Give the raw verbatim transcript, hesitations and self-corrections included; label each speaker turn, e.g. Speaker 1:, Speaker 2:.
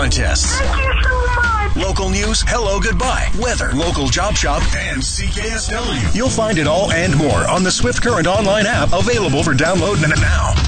Speaker 1: contests.
Speaker 2: Thank you so much.
Speaker 1: Local news, hello, goodbye, weather, local job shop, and C K S W. You'll find it all and more on the Swift Current online app, available for download now.